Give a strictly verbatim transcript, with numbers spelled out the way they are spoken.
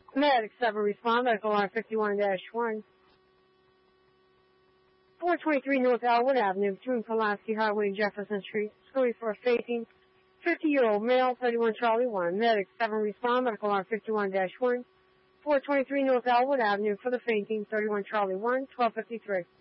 Medic seven respond, medical line fifty-one dash one. four twenty-three North Elwood Avenue, between Pulaski Highway and Jefferson Street. Scurry for a fainting fifty-year-old male, thirty-one Charlie one. Medic seven respond, medical line fifty-one dash one. four twenty-three North Elwood Avenue for the fainting, thirty-one Charlie one, twelve fifty-three.